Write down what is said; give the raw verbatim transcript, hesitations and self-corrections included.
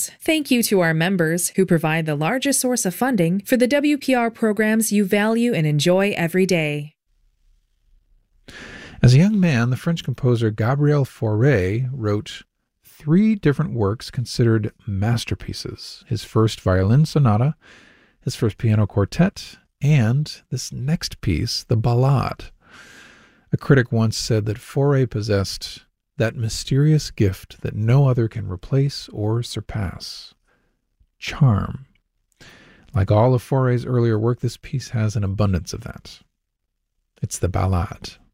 listeners. Thank you to our members who provide the largest source of funding for the W P R programs you value and enjoy every day. As a young man, the French composer Gabriel Fauré wrote three different works considered masterpieces: his first violin sonata, his first piano quartet, and this next piece, the Ballade. A critic once said that Fauré possessed that mysterious gift that no other can replace or surpass: charm. Like all of Fauré's earlier work, this piece has an abundance of that. It's the Ballade.